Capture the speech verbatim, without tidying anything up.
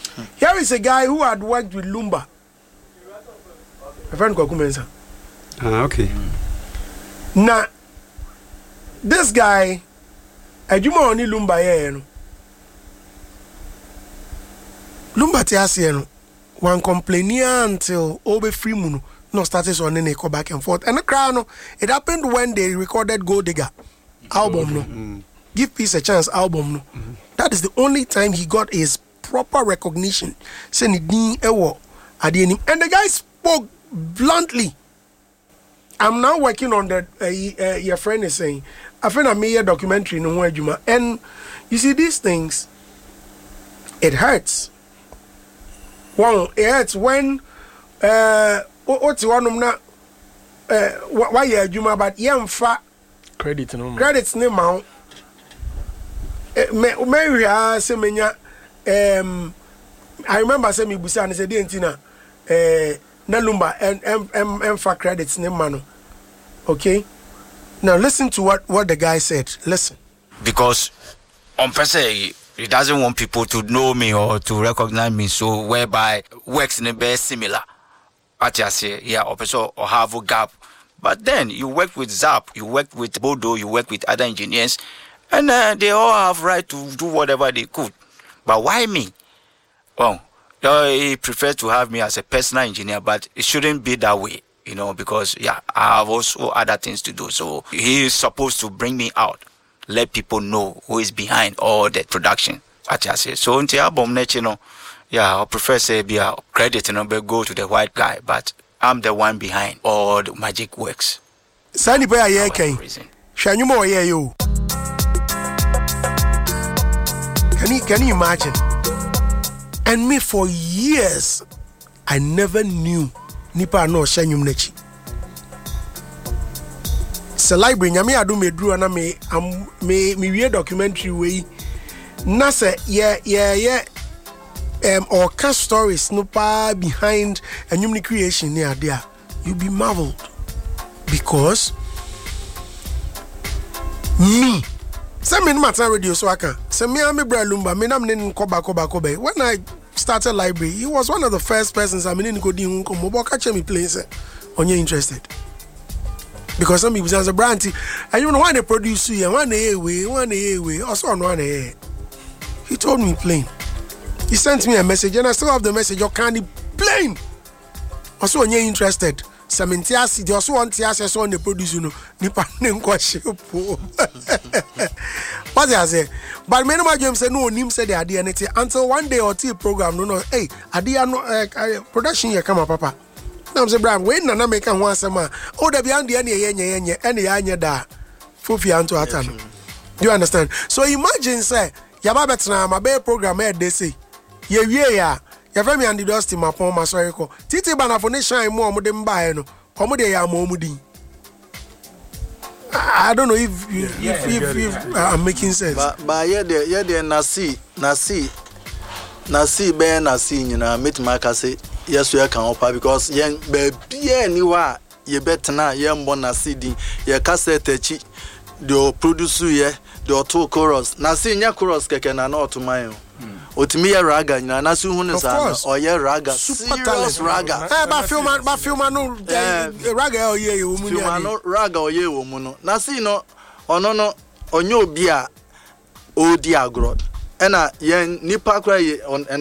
Here is a guy who had worked with Lumba. A friend called Kumensa. Ah, okay. Now, this guy, Ajuma oni Lumba ye no. Lumba te ase no. One complaining until Obe free muno no started on any go back and forth. And the crowd no, it happened when they recorded Gold Digger album no. Mm. Give Peace a Chance album no. Mm. That is the only time he got his proper recognition. Saying it ewo ade anim. And the guy spoke bluntly. I'm now working on that. Uh, uh, your friend is saying, I think I made a documentary no Juma. And you see these things, it hurts. One, it hurts when uh what's one of na uh why you Juma but yam fa credit no credits ne ma me me ya se menya um I remember say me busa and say dey ntina eh na Lumba and and and fa credits ne ma no. Okay, now listen to what what the guy said. Listen, because on per se he doesn't want people to know me or to recognize me, so whereby works in a very similar. What you say, yeah, or or have a gap. But then you work with Zap, you work with Bodo, you work with other engineers, and uh, they all have right to do whatever they could. But why me? Well, he prefers to have me as a personal engineer, but it shouldn't be that way, you know, because yeah, I have also other things to do. So he is supposed to bring me out. Let people know who is behind all the production. What I say. So until album you know, yeah, I prefer say be a credit you know, but go to the white guy, but I'm the one behind all the magic works. Sani boy aye kan. Hwanyuma oye yo. Can you can you imagine? And me for years I never knew nipa no hwanyum nachi. Se library nyame ado medru na me am me me wie documentary we na se ye ye ye um or cast stories no pa behind enyumni creation near there, you be marveled because me say me matter radio so aka say me am Bra Lumba me na me nkoba koba koba when I started library he was one of the first persons I mean go di nko mo catch me play say onye interested. Because some people say a brand and you know why they produce you and one day way, one day way, also on one day. He told me plain. He sent me a message and I still have the message. You can't plain. Also, when you're interested, some enthusiasm, they also want to ask us on the produce, you know, nipa question. What I say? But many of them say no, Nim said the idea until one day or two program, no, no, hey, idea no production here come up, papa. I'm saying, Bram, when Nana make a one summer, oh, the beyond the any any any any da Fufi Anto Atan. Do you understand? So imagine, say, Yababetna, my bear program, they say, ye, yeah, your family and the dusty, my poor Masorico. Titi Banafone shine more than Bayano, Comode Yamomudi. I don't know if you, yeah, if, if, if, if uh, I'm making sense. But, but yeah, there, yeah, there, Nasi, Nasi, Nasi, Ben, Nasi, you know, meet my say. Yes, we can offer because young baby anywhere you better now, young bona C D, your cassette, the producer, yeah, the two chorus. Now, see, your chorus can an automobile. Otimia raga, and as soon as or your raga, serious raga. But film, but film, no raga or ye, raga or ye, woman. Now, see, no, or no, no, or no beer, oh dear God. And a young nipa cry on